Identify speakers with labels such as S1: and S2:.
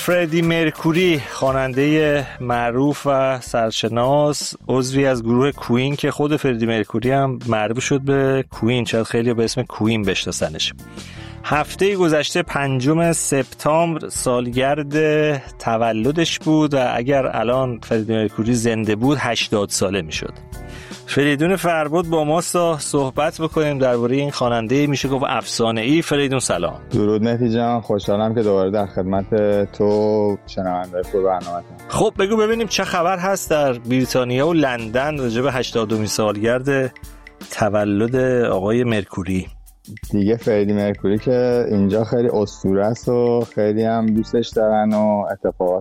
S1: فردی مرکوری، خواننده معروف و سرشناس، عضوی از گروه کوین که خود فردی مرکوری هم معروف شد به کوین، شاید خیلی به اسم کوین بشناسنش. هفته گذشته 5 سپتامبر سالگرد تولدش بود و اگر الان فردی مرکوری زنده بود 80 ساله میشد. فریدون فربود با ما صحبت بکنیم درباره این خواننده میشه گفت افسانه‌ای. فریدون سلام.
S2: درود مهدی جان، خوشحالم که دوباره در خدمت تو شنونده برنامه‌تون.
S1: خب بگو ببینیم چه خبر هست در بریتانیا و لندن راجع به 80مین سالگرد تولد آقای مرکوری.
S2: دیگه فردی مرکوری که اینجا خیلی اسطوره است و خیلی هم دوستش دارن و اتفاقات